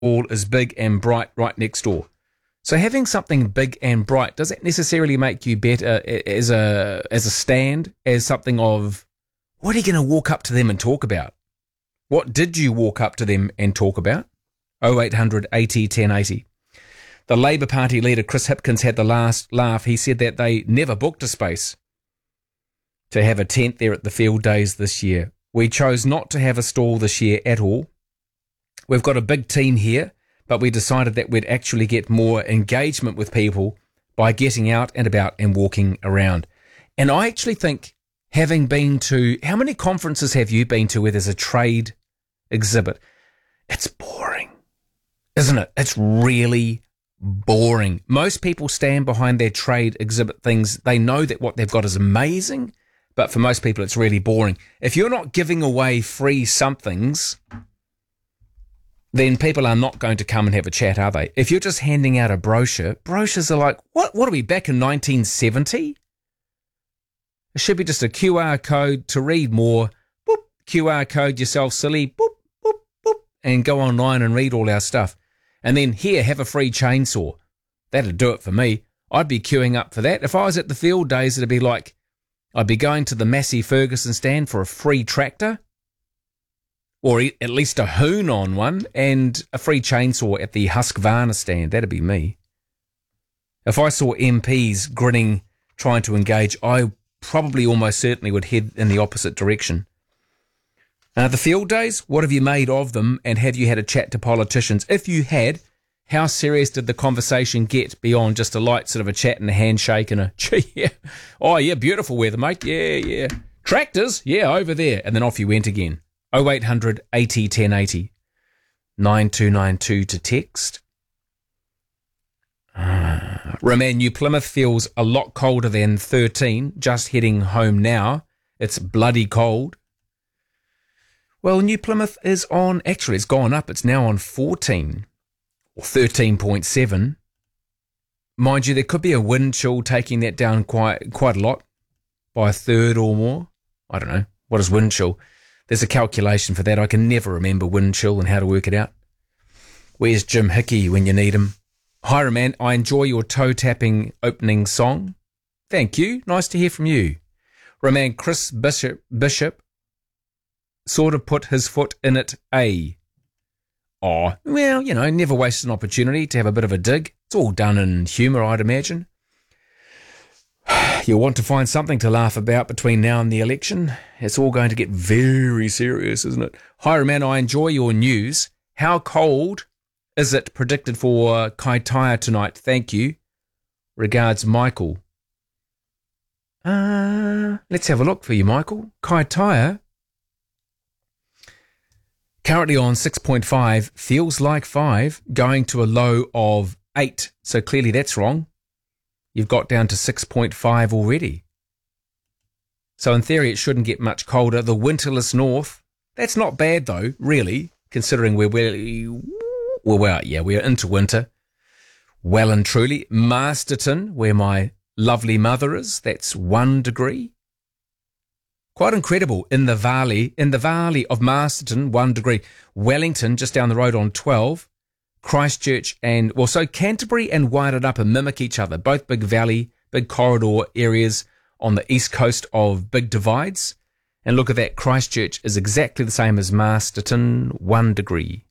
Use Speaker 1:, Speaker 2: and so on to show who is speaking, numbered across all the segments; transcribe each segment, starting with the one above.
Speaker 1: wall is big and bright right next door. So having something big and bright, does it necessarily make you better as a stand, as something of, what are you going to walk up to them and talk about? What did you walk up to them and talk about? 0800 80 1080. The Labour Party leader Chris Hipkins had the last laugh. He said that they never booked a space to have a tent there at the field days this year. We chose not to have a stall this year at all. We've got a big team here, but we decided that we'd actually get more engagement with people by getting out and about and walking around. And I actually think, having been to, how many conferences have you been to where there's a trade exhibit? It's boring, isn't it? It's really boring. Most people stand behind their trade exhibit things. They know that what they've got is amazing, but for most people it's really boring. If you're not giving away free somethings, then people are not going to come and have a chat, are they? If you're just handing out a brochure, brochures are like, what are we, back in 1970? It should be just a QR code to read more. Boop, QR code yourself, silly. Boop, boop, boop, and go online and read all our stuff. And then, here, have a free chainsaw. That'd do it for me. I'd be queuing up for that. If I was at the field days, it'd be like, I'd be going to the Massey Ferguson stand for a free tractor, or at least a hoon on one, and a free chainsaw at the Husqvarna stand. That'd be me. If I saw MPs grinning, trying to engage, I probably almost certainly would head in the opposite direction. The field days, what have you made of them, and have you had a chat to politicians? If you had, how serious did the conversation get beyond just a light sort of a chat and a handshake and a, gee, yeah, oh yeah, beautiful weather, mate, yeah. Tractors, yeah, over there. And then off you went again. 0800 80 1080. 9292 to text. Roman, New Plymouth feels a lot colder than 13. Just heading home now. It's bloody cold. Well, New Plymouth is on, actually it's gone up. It's now on 14 or 13.7. Mind you, there could be a wind chill taking that down quite a lot, by a third or more. I don't know. What is wind chill? There's a calculation for that. I can never remember wind chill and how to work it out. Where's Jim Hickey when you need him? Hi, Roman. I enjoy your toe-tapping opening song. Thank you. Nice to hear from you. Roman, Chris Bishop sort of put his foot in it, Oh, well, you know, never waste an opportunity to have a bit of a dig. It's all done in humour, I'd imagine. You'll want to find something to laugh about between now and the election. It's all going to get very serious, isn't it? Hi, Roman, I enjoy your news. How cold is it predicted for Kaitaia tonight? Thank you. Regards, Michael. Let's have a look for you, Michael. Kaitaia, currently on 6.5, feels like 5, going to a low of 8. So clearly that's wrong. You've got down to 6.5 already. So in theory, it shouldn't get much colder. The winterless north, that's not bad though, really, considering we're into winter. Well and truly. Masterton, where my lovely mother is, that's 1 degree. Quite incredible. In the valley of Masterton, 1 degree. Wellington, just down the road on 12. Christchurch and, well, so Canterbury and Wairarapa mimic each other. Both big valley, big corridor areas on the east coast of big divides. And look at that. Christchurch is exactly the same as Masterton, 1 degree.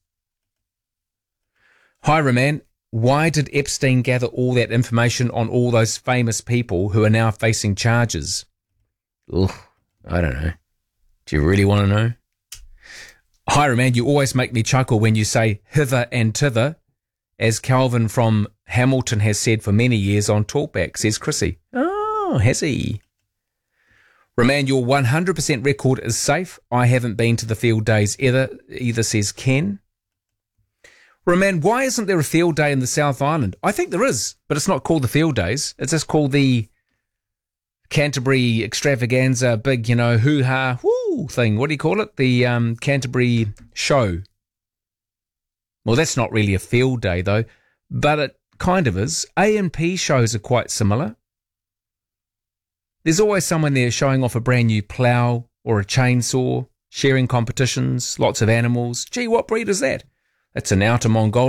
Speaker 1: Hi, Roman. Why did Epstein gather all that information on all those famous people who are now facing charges? Ugh. I don't know. Do you really want to know? Hi, Roman, you always make me chuckle when you say hither and thither, as Calvin from Hamilton has said for many years on Talkback, says Chrissy. Oh, has he? Roman, your 100% record is safe. I haven't been to the field days either, says Ken. Roman, why isn't there a field day in the South Island? I think there is, but it's not called the field days. It's just called the Canterbury extravaganza, big, hoo-ha, woo thing. What do you call it? The Canterbury show. Well, that's not really a field day, though, but it kind of is. A&P shows are quite similar. There's always someone there showing off a brand new plough or a chainsaw, sharing competitions, lots of animals. Gee, what breed is that? It's an Outer Mongolia